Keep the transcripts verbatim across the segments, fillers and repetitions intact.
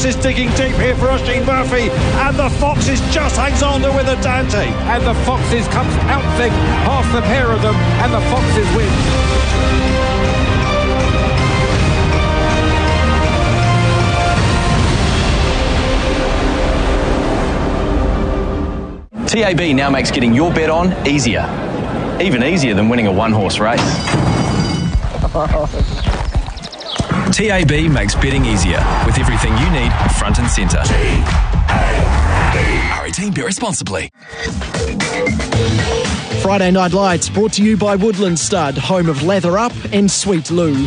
Fox is digging deep here for Oisin Murphy, and the Foxes just hangs on to with a Dante. And the Foxes comes pouncing past the pair of them, and the Foxes win. T A B now makes getting your bet on easier. Even easier than winning a one-horse race. T A B makes betting easier with everything you need front and centre. T A B. Hurry team, bet responsibly. Friday Night Lights brought to you by Woodland Stud, home of Lather Up and Sweet Lou.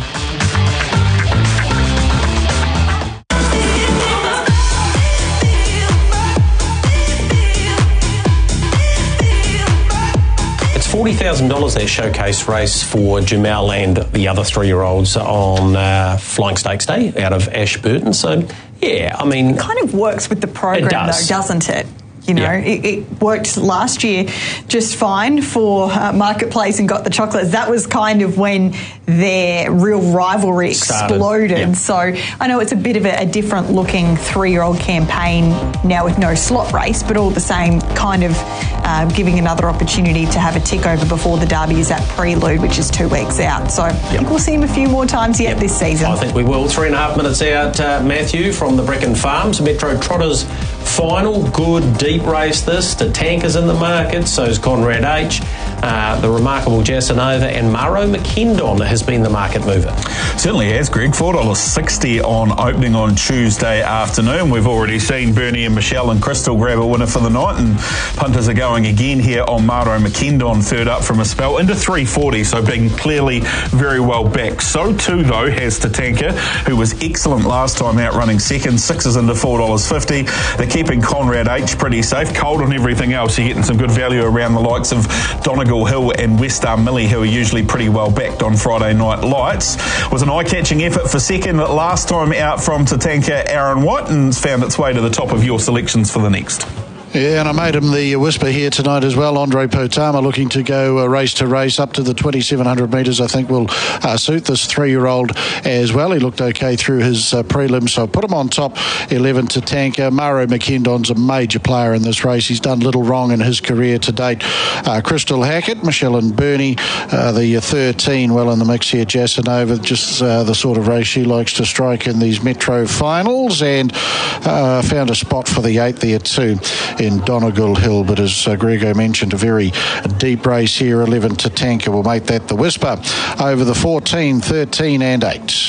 forty thousand dollars that showcase race for Jamal and the other three-year-olds on uh, Flying Stakes Day out of Ashburton. So, yeah, I mean... It kind of works with the program, does. though, doesn't it? You know, yeah. it, it worked last year just fine for uh, Marketplace and Got the Chocolates. That was kind of when their real rivalry exploded. Yeah. So I know it's a bit of a, a different looking three-year-old campaign now with no slot race, but all the same kind of uh, giving another opportunity to have a tick over before the Derby is at Prelude, which is two weeks out. So yep. I think we'll see him a few more times yet yep. this season. I think we will. Three and a half minutes out, uh, Matthew, from the Brecon Farms. Metro Trotters final. Good, deep race this. The Tankers in the market, so's Conrad H. Uh, the remarkable Jasanova and Maro McKindon has been the market mover. Certainly has, Greg. four dollars sixty on opening on Tuesday afternoon. We've already seen Bernie and Michelle and Crystal grab a winner for the night, and punters are going again here on Maro McKindon, third up from a spell, into three forty, so being clearly very well back. So too, though, has Tatanka, who was excellent last time out running second. Sixes into four dollars fifty. They're keeping Conrad H pretty safe. Cold on everything else. You're getting some good value around the likes of Donegal Hill and Westar Millie, who are usually pretty well backed on Friday Night Lights. Was an eye-catching effort for second last time out from Tatanka Aaron White, and it's found its way to the top of your selections for the next. Yeah, and I made him the whisper here tonight as well. Andre Potama looking to go uh, race to race up to the twenty-seven hundred metres, I think will uh, suit this three-year-old as well. He looked okay through his uh, prelims, so put him on top, eleven to Tanker. Maro McKindon's a major player in this race. He's done little wrong in his career to date. Uh, Crystal Hackett, Michelle and Bernie, uh, the thirteen well in the mix here. Jasanova, just uh, the sort of race she likes to strike in these Metro finals, and uh, found a spot for the eight there too in Donegal Hill, but as uh, Grego mentioned, a very deep race here. eleven to Tanker will make that the whisper over the fourteen, thirteen and eight.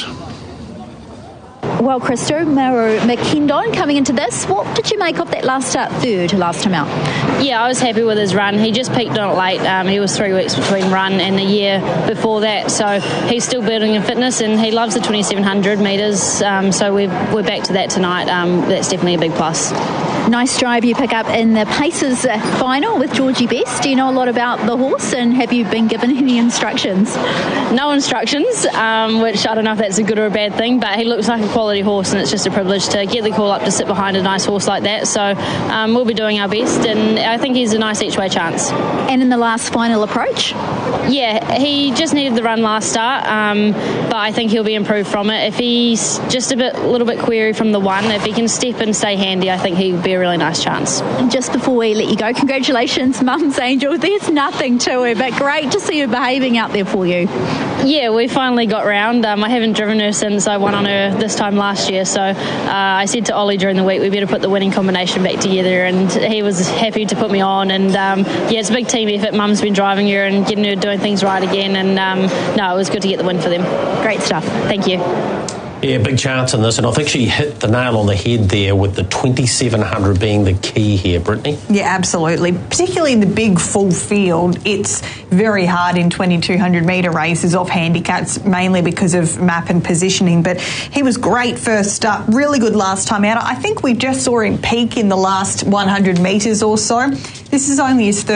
Well, Christo, Maro McKindon coming into this, what did you make of that last start third last time out? Yeah, I was happy with his run. He just peaked on it late. Um, he was three weeks between run and the year before that, so he's still building in fitness, and he loves the twenty-seven hundred metres, um, so we're, we're back to that tonight. Um, that's definitely a big plus. Nice drive you pick up in the Pacers final with Georgie Best. Do you know a lot about the horse, and have you been given any instructions? No instructions, um, which I don't know if that's a good or a bad thing, but he looks like a quality horse, and it's just a privilege to get the call up to sit behind a nice horse like that. So um, we'll be doing our best, and I think he's a nice each-way chance. And in the last final approach? Yeah, he just needed the run last start, um, but I think he'll be improved from it. If he's just a bit, a little bit query from the one, if he can step and stay handy, I think he'll be a really nice chance. And just before we let you go, congratulations, Mum's Angel. There's nothing to her, but great to see her behaving out there for you. Yeah, we finally got round. Um, I haven't driven her since I won on her this time last year, so uh, I said to Ollie during the week we better put the winning combination back together, and he was happy to put me on. And um, yeah, it's a big team effort. Mum's been driving her and getting her doing things right again, and um, no, it was good to get the win for them. Great stuff. Thank you. Yeah, big chance in this, and I think she hit the nail on the head there with the twenty-seven hundred being the key here, Brittany. Yeah, absolutely. Particularly in the big full field, it's very hard in twenty-two hundred metre races off handicaps, mainly because of map and positioning, but he was great first up, really good last time out. I think we just saw him peak in the last one hundred metres or so. This is only his third